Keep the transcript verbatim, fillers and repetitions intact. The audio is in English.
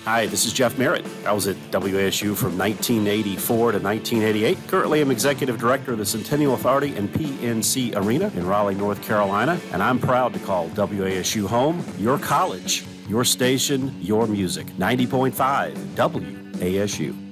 Hi, this is Jeff Merritt. I was at W A S U from nineteen eighty-four to nineteen eighty-eight. Currently, I'm Executive Director of the Centennial Authority and P N C Arena in Raleigh, North Carolina, and I'm proud to call W A S U home, your college, your station, your music. ninety point five W A S U.